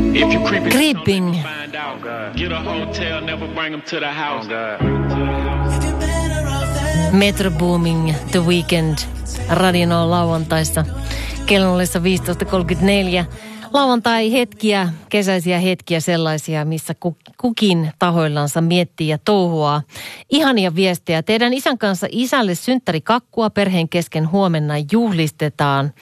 Creeping. Metro Booming, The Weeknd, Radionovan lauantaista. Kellon ollessa 15.34. Lauantai-hetkiä, kesäisiä hetkiä sellaisia, missä kukin tahoillansa miettii ja touhuaa. Ihania viestejä. Teidän isän kanssa isälle synttärikakkua perheen kesken huomenna juhlistetaan.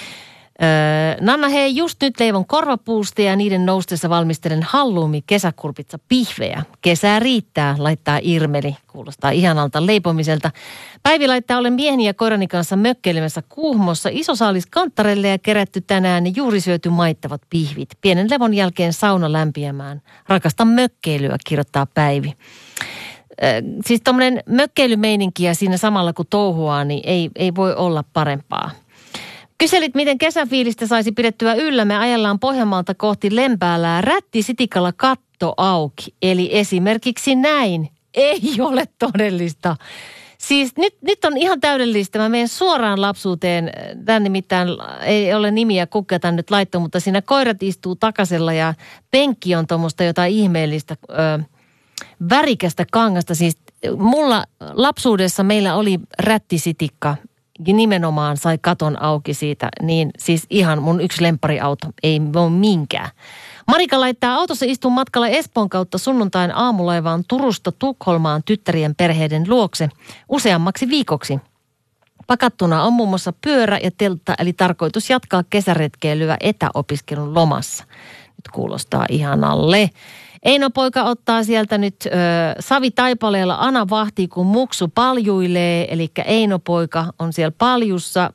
Nanna, hei, just nyt leivon korvapuusta ja niiden noustessa valmistelen halluumi kesäkurpitsa pihvejä. Kesää riittää, laittaa Irmeli. Kuulostaa ihanalta leipomiselta. Päivi laittaa, olen mieheni ja koirani kanssa mökkeilemässä Kuhmossa. Iso saalis kanttarelle ja kerätty tänään ja juuri syöty maittavat pihvit. Pienen levon jälkeen sauna lämpiämään. Rakastan mökkeilyä, kirjoittaa Päivi. Siis tommoinen mökkeilymeininki ja siinä samalla kun touhuaa, niin ei voi olla parempaa. Kyselit, miten kesäfiilistä saisi pidettyä yllä. Me ajellaan Pohjanmaalta kohti Lempäälää rättisitikalla katto auki. Eli esimerkiksi näin. Ei ole todellista. Siis nyt on ihan täydellistä. Mä menen suoraan lapsuuteen. Tän nimittäin ei ole nimiä kuka tän nyt laittoi, mutta siinä koirat istuu takasella ja penkki on tuommoista jotain ihmeellistä värikästä kangasta. Siis mulla lapsuudessa meillä oli rättisitikka. Nimenomaan sai katon auki siitä, niin siis ihan mun yksi lemppariauto, ei ole minkään. Marika laittaa, autossa istun matkalla Espoon kautta sunnuntain aamulaivaan Turusta Tukholmaan tyttärien perheiden luokse useammaksi viikoksi. Pakattuna on muun muassa pyörä ja teltta, eli tarkoitus jatkaa kesäretkeilyä etäopiskelun lomassa. Nyt kuulostaa ihanalle. Eino poika ottaa sieltä nyt Savi Taipaleella Ana vahtii, kun muksu paljuilee. Eli Eino poika on siellä paljussa.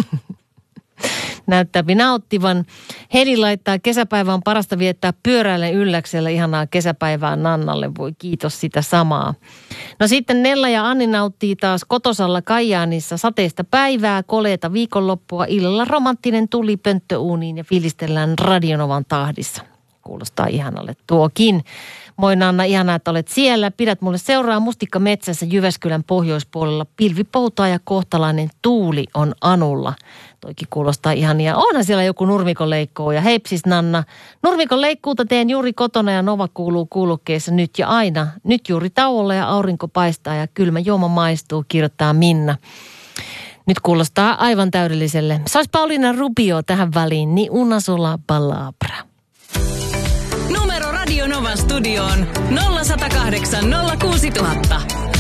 Näyttää nauttivan. Heli laittaa, kesäpäivä on parasta viettää pyöräillen ylläksellä. Ihanaa kesäpäivää Nannalle. Voi kiitos sitä samaa. No sitten Nella ja Anni nauttii taas kotosalla Kajaanissa sateista päivää, koleeta viikonloppua. Illalla romanttinen tuli pönttöuuniin ja fiilistellään Radionovan tahdissa. Kuulostaa ihanalle tuokin. Moi Nanna, ihanaa, että olet siellä. Pidät mulle seuraa mustikkametsässä Jyväskylän pohjoispuolella. Pilvi poutaa ja kohtalainen tuuli on Anulla. Toikin kuulostaa ihania. Onhan siellä joku nurmikonleikkuu ja heipsis Nanna. Nurmikonleikkuuta teen juuri kotona ja Nova kuuluu kuulokkeessa nyt ja aina. Nyt juuri tauolla ja aurinko paistaa ja kylmä juoma maistuu, kirjoittaa Minna. Nyt kuulostaa aivan täydelliselle. Sais Pauliina Rubio tähän väliin, niin una sola palabra. Numero Radio Novan studioon 0108 06000.